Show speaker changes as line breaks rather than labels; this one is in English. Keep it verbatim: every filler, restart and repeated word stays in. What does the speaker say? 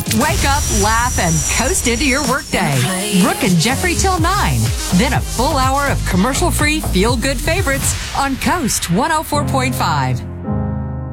Wake up, laugh, and coast into your workday. Brooke and Jeffrey till nine. Then a full hour of commercial-free feel-good favorites on Coast one oh four point five.